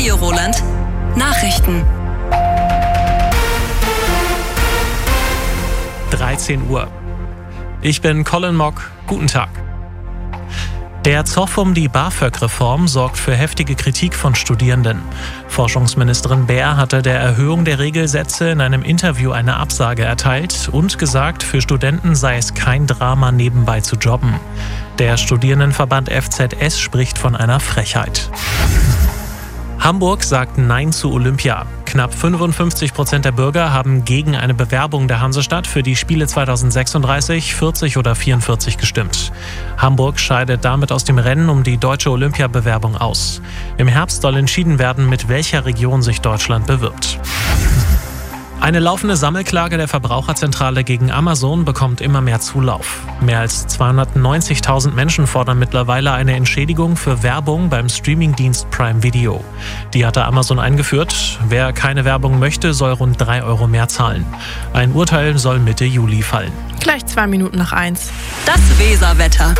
Radio Roland Nachrichten. 13 Uhr. Ich bin Colin Mock. Guten Tag. Der Zoff um die BAföG-Reform sorgt für heftige Kritik von Studierenden. Forschungsministerin Baer hatte der Erhöhung der Regelsätze in einem Interview eine Absage erteilt und gesagt, für Studenten sei es kein Drama, nebenbei zu jobben. Der Studierendenverband FZS spricht von einer Frechheit. Hamburg sagt Nein zu Olympia. Knapp 55% der Bürger haben gegen eine Bewerbung der Hansestadt für die Spiele 2036, 40 oder 44 gestimmt. Hamburg scheidet damit aus dem Rennen um die deutsche Olympiabewerbung aus. Im Herbst soll entschieden werden, mit welcher Region sich Deutschland bewirbt. Eine laufende Sammelklage der Verbraucherzentrale gegen Amazon bekommt immer mehr Zulauf. Mehr als 290.000 Menschen fordern mittlerweile eine Entschädigung für Werbung beim Streamingdienst Prime Video. Die hatte Amazon eingeführt. Wer keine Werbung möchte, soll rund 3 Euro mehr zahlen. Ein Urteil soll Mitte Juli fallen. Gleich 2 Minuten nach 1. Das Weserwetter.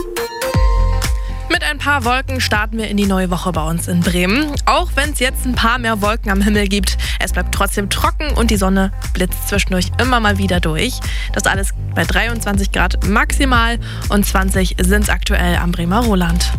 Mit ein paar Wolken starten wir in die neue Woche bei uns in Bremen. Auch wenn es jetzt ein paar mehr Wolken am Himmel gibt, es bleibt trotzdem trocken und die Sonne blitzt zwischendurch immer mal wieder durch. Das alles bei 23 Grad maximal und 20 sind es aktuell am Bremer Roland.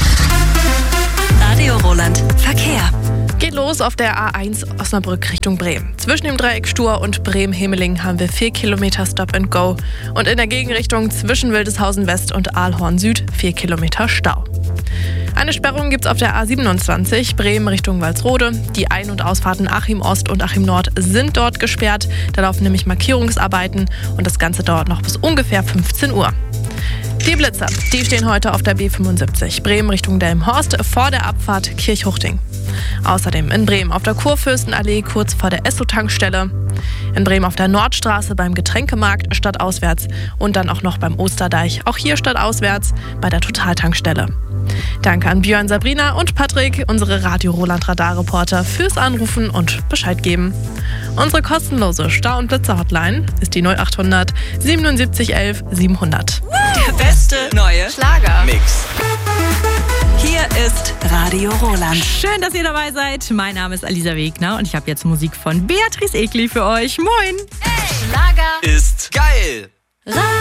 Radio Roland Verkehr. Geht los auf der A1 Osnabrück Richtung Bremen. Zwischen dem Dreieck Stur und Bremen-Hemeling haben wir 4 Kilometer Stop and Go. Und in der Gegenrichtung zwischen Wildeshausen West und Aalhorn Süd 4 Kilometer Stau. Eine Sperrung gibt es auf der A27 Bremen Richtung Walsrode. Die Ein- und Ausfahrten Achim Ost und Achim Nord sind dort gesperrt. Da laufen nämlich Markierungsarbeiten und das Ganze dauert noch bis ungefähr 15 Uhr. Die Blitzer, die stehen heute auf der B75 Bremen Richtung Delmenhorst vor der Abfahrt Kirchhuchting. Außerdem in Bremen auf der Kurfürstenallee kurz vor der Esso-Tankstelle. In Bremen auf der Nordstraße beim Getränkemarkt stadtauswärts und dann auch noch beim Osterdeich, auch hier stadtauswärts bei der Totaltankstelle. Danke an Björn, Sabrina und Patrick, unsere Radio Roland Radarreporter, fürs Anrufen und Bescheid geben. Unsere kostenlose Stau- und Blitzer-Hotline ist die 0800 77 11 700. Der beste neue Schlager-Mix. Hier ist Radio Roland. Schön, dass ihr dabei seid. Mein Name ist Alisa Wegner und ich habe jetzt Musik von Beatrice Egli für euch. Moin! Hey, Schlager ist geil!